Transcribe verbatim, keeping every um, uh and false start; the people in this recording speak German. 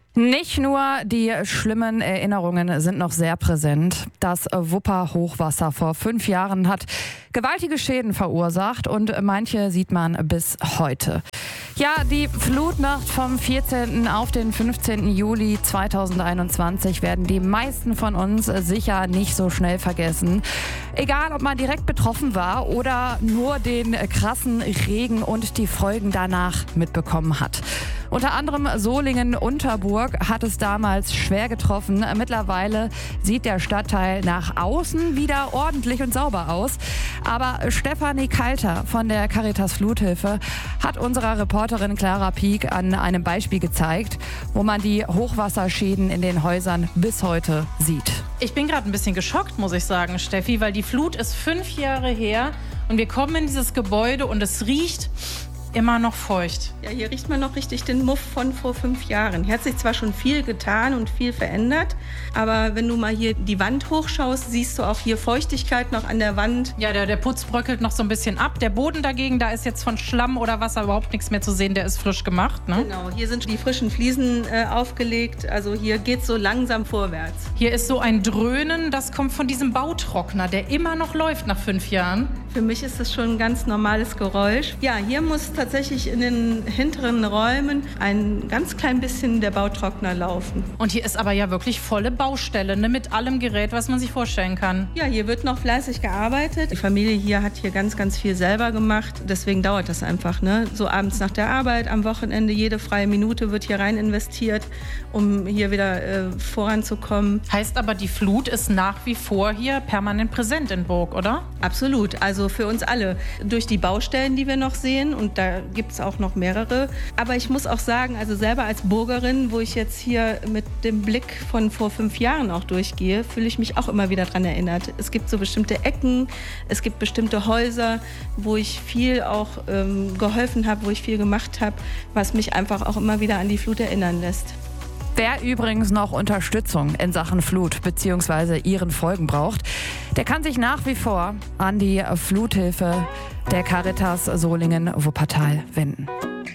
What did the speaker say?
Nicht nur die schlimmen Erinnerungen sind noch sehr präsent. Das Wupper-Hochwasser vor fünf Jahren hat gewaltige Schäden verursacht und manche sieht man bis heute. Ja, die Flutnacht vom vierzehnten auf den fünfzehnten Juli zweitausendeinundzwanzig werden die meisten von uns sicher nicht so schnell vergessen. Egal, ob man direkt betroffen war oder nur den krassen Regen und die Folgen danach mitbekommen hat. Unter anderem Solingen-Unterburg hat es damals schwer getroffen. Mittlerweile sieht der Stadtteil nach außen wieder ordentlich und sauber aus. Aber Stefanie Kalter von der Caritas Fluthilfe hat unserer Reporterin Clara Pieck an einem Beispiel gezeigt, wo man die Hochwasserschäden in den Häusern bis heute sieht. Ich bin gerade ein bisschen geschockt, muss ich sagen, Steffi, weil die Flut ist fünf Jahre her und wir kommen in dieses Gebäude und es riecht immer noch feucht. Ja, hier riecht man noch richtig den Muff von vor fünf Jahren. Hier hat sich zwar schon viel getan und viel verändert, aber wenn du mal hier die Wand hochschaust, siehst du auch hier Feuchtigkeit noch an der Wand. Ja, der, der Putz bröckelt noch so ein bisschen ab. Der Boden dagegen, da ist jetzt von Schlamm oder Wasser überhaupt nichts mehr zu sehen. Der ist frisch gemacht, ne? Genau, hier sind die frischen Fliesen äh, aufgelegt. Also hier geht es so langsam vorwärts. Hier ist so ein Dröhnen, das kommt von diesem Bautrockner, der immer noch läuft nach fünf Jahren. Für mich ist das schon ein ganz normales Geräusch. Ja, hier muss tatsächlich in den hinteren Räumen ein ganz klein bisschen der Bautrockner laufen. Und hier ist aber ja wirklich volle Baustelle, ne, mit allem Gerät, was man sich vorstellen kann. Ja, hier wird noch fleißig gearbeitet. Die Familie hier hat hier ganz, ganz viel selber gemacht. Deswegen dauert das einfach, ne? So abends nach der Arbeit, am Wochenende, jede freie Minute wird hier rein investiert, um hier wieder äh, voranzukommen. Heißt aber, die Flut ist nach wie vor hier permanent präsent in Burg, oder? Absolut, also für uns alle. Durch die Baustellen, die wir noch sehen, und da gibt es auch noch mehrere. Aber ich muss auch sagen, also selber als Burgerin, wo ich jetzt hier mit dem Blick von vor fünf Jahren auch durchgehe, fühle ich mich auch immer wieder daran erinnert. Es gibt so bestimmte Ecken, es gibt bestimmte Häuser, wo ich viel auch ähm, geholfen habe, wo ich viel gemacht habe, was mich einfach auch immer wieder an die Flut erinnern lässt. Wer übrigens noch Unterstützung in Sachen Flut bzw. ihren Folgen braucht, der kann sich nach wie vor an die Fluthilfe der Caritas Solingen-Wuppertal wenden.